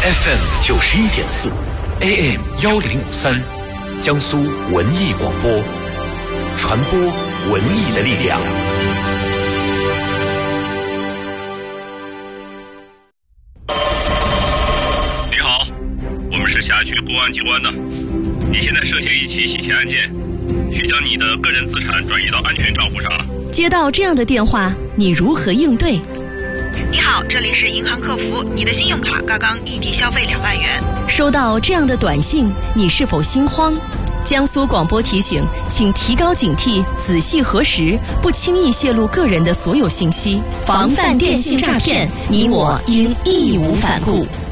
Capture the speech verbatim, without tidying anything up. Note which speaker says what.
Speaker 1: F M 九十一点四 ，A M 幺零五三，江苏文艺广播，传播文艺的力量。
Speaker 2: 你好，我们是辖区公安机关的，你现在涉嫌一起洗钱案件，需将你的个人资产转移到安全账户上。
Speaker 3: 接到这样的电话，你如何应对？
Speaker 4: 你好，这里是银行客服，你的信用卡刚刚异地消费两万元。
Speaker 3: 收到这样的短信，你是否心慌？江苏广播提醒，请提高警惕，仔细核实，不轻易泄露个人的所有信息，防范电信诈骗，你我应义无反顾。